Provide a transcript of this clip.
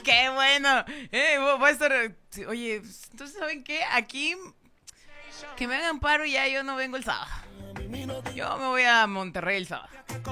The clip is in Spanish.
¡Qué bueno! Voy a estar... sí, oye, entonces, ¿saben qué? Aquí, que me hagan paro y ya yo no vengo el sábado. Yo me voy a Monterrey el sábado.